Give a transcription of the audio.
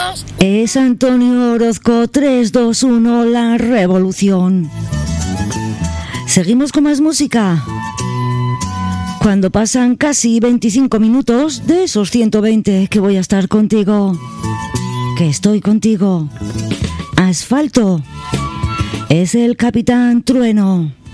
Es Antonio Orozco, 3, 2, 1, La Revolución. Seguimos con más música. Cuando pasan casi 25 minutos de esos 120 que voy a estar contigo, que estoy contigo. Asfalto. Es el Capitán Trueno.